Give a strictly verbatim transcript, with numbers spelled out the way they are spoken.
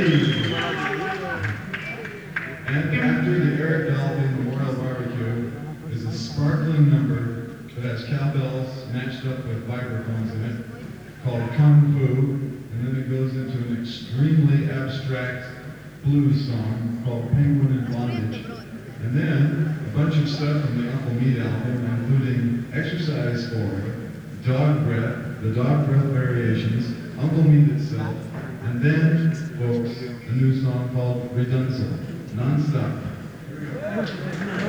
And after the Eric Dolphin Memorial Barbecue is a sparkling number that has cowbells matched up with vibraphones in it, called Kung Fu, and then it goes into an extremely abstract blues song called Penguin in Bondage. And then a bunch of stuff from the Uncle Meat album, including Exercise four, Dog Breath, the Dog Breath Variations, Uncle Meat itself, and then, folks, a new song called Redunza, non-stop.